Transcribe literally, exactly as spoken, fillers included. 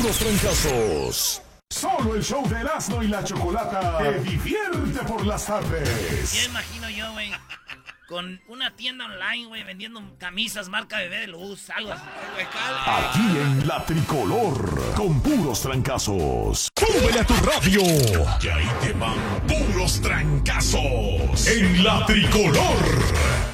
puros trancazos. Solo el show de Erasmo y la Chocolata te divierte por las tardes. Ya imagino yo, güey, con una tienda online, güey, vendiendo camisas marca Bebé de Luz, algo así. Aquí en La Tricolor, con puros trancazos. ¡Súbele a tu radio! Que ahí te van puros trancazos. En La Tricolor.